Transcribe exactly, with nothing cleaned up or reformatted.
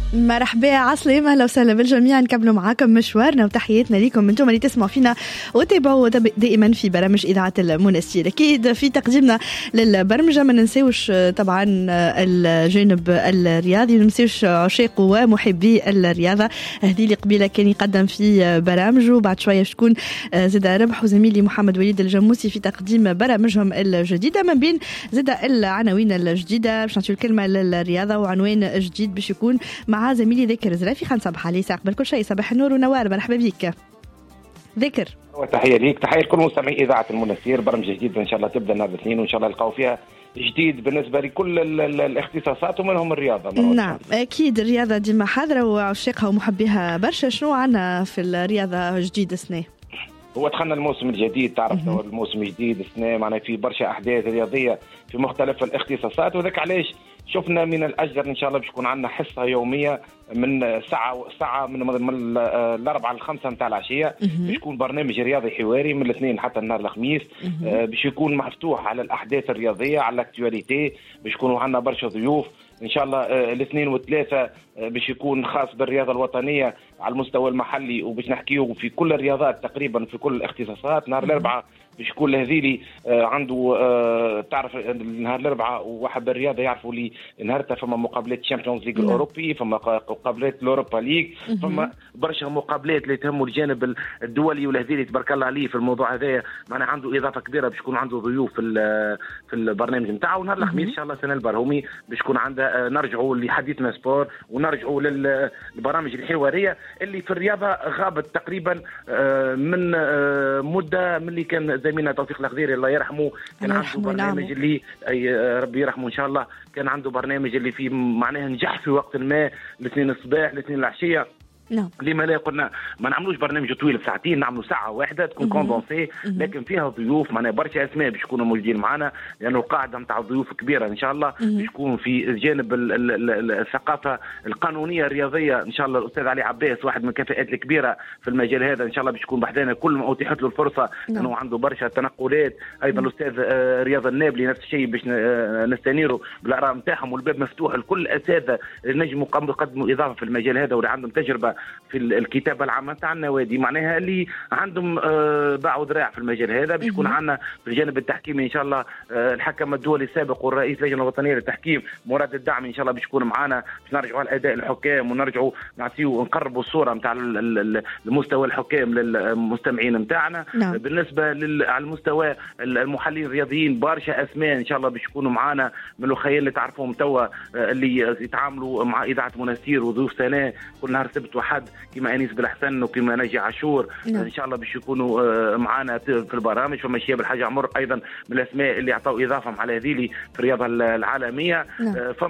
مرحبا عسلامة، أهلا وسهلا بالجميع. نكملوا معاكم مشوارنا وتحياتنا لكم انتم اللي تسمعوا فينا وتابعوا دائما في برامج إذاعة المنستير. أكيد في تقديمنا للبرمجة ما ننساوش طبعا الجانب الرياضي، ما ننساوش عشاق ومحبي الرياضة. هذه اللي قبيلة كان يقدم في برامجه، بعد شوية تكون زاد ربح وزميلي محمد وليد الجموسي في تقديم برامجهم الجديدة. من بين زاد العناوين الجديدة باش نعطيو الكلمة للرياضة، وعنوان جديد باش يكون مع زميلي ذاكر زرافي. خلينا نصبح عليه قبل كل شيء. صباح النور ونوار، مرحبا بك ذاكر. وتحية ليك، تحية لكل مستمعي إذاعة المنستير. برمجة جديدة إن شاء الله تبدأ نهار الاثنين، وإن شاء الله نلقاو فيها جديد بالنسبة لكل الاختصاصات ومنهم الرياضة. نعم أكيد الرياضة ديما حاضرة وعشاقها ومحبيها برشا. شنو عنا في الرياضة جديد السنة؟ هو دخلنا الموسم الجديد، تعرف الموسم الجديد السنة معناها في برشا أحداث رياضية في مختلف الاختصاصات، وذاك علاش شفنا من الأجدر إن شاء الله باش يكون عندنا حصة يومية من ساعة ساعة من, من الأربعة للخمسة متاع العشية، باش يكون برنامج رياضي حواري من الاثنين حتى النهار الخميس، باش يكون مفتوح على الأحداث الرياضية على الاكتواليتي، باش يكونوا عندنا برشا ضيوف إن شاء الله. الاثنين والثلاثة باش يكون خاص بالرياضة الوطنية على المستوى المحلي، وباش نحكيه في كل الرياضات تقريبا في كل الاختصاصات. نهار الأربعاء باش يكون الهذيلي عنده تعرف نهار الأربعاء وواحد الرياضة يعرفوا لي نهارتها فما مقابلات الشامبيونز ليج الأوروبي، فما مقابلات الأوروبا ليج، فما برشا مقابلات اللي تهموا الجانب الدولي، والهذيلي تبارك الله عليه في الموضوع هذايا معناها عنده إضافة كبيرة باش يكون عنده ضيوف في في البرنامج نتاعو. ونهار الخميس إن شاء الله سنة البرهومي باش يكون عنده نرجعوا لحديثنا سبور ونرجعوا للبرامج الحوارية اللي في الرياضة غابت تقريبا من مدة من اللي كان زميلنا توفيق الخضيري الله يرحمه كان عنده برنامج اللي أي ربي يرحمه إن شاء الله، كان عنده برنامج اللي فيه معناها نجح في وقت ما الاثنين الصباح الاثنين العشية. نعم لما لا قلنا ما نعملوش برنامج طويل بساعتين، نعملوا ساعه واحده تكون كوندونسي لكن فيها ضيوف معناها برشا اسماء باش يكونوا موجودين معنا، لانه القاعده نتاع الضيوف كبيره ان شاء الله. باش يكون في جانب الثقافه القانونيه الرياضيه ان شاء الله الاستاذ علي عباس واحد من الكفاءات الكبيره في المجال هذا ان شاء الله باش يكون بحذانا كل ما اتيحت له الفرصه، لانه عنده برشا تنقلات. ايضا الاستاذ رياض النابلي نفس الشيء باش نستنيروا بالاراء نتاعهم، والباب مفتوح لكل اساتذه نجموا يقدموا اضافه في المجال هذا واللي عندهم تجربه في الكتابه العامه تاع النوادي معناها اللي عندهم باع ذراع في المجال هذا. باش يكون عندنا في الجانب التحكيمي ان شاء الله الحكم الدولي السابق والرئيس اللجنه الوطنيه للتحكيم مراد الدعم ان شاء الله باش يكون معنا، باش نرجعوا على اداء الحكام ونرجعوا نعطيو ونقربوا الصوره نتاع المستوى الحكام للمستمعين نتاعنا. نعم. بالنسبه على المستوى المحللين الرياضيين برشا اسماء ان شاء الله باش يكونوا معنا من الخيال اللي تعرفوهم توا اللي يتعاملوا مع اذاعه منستير وضيوف سنه كل نهار سبت وحد كما انيس بالحسن وكما ناجي عاشور. نعم. ان شاء الله باش يكونوا معنا في البرامج. فما شياب الحاج عمر ايضا من الاسماء اللي اعطوا اضافه على هذيلي في الرياضه العالميه. نعم.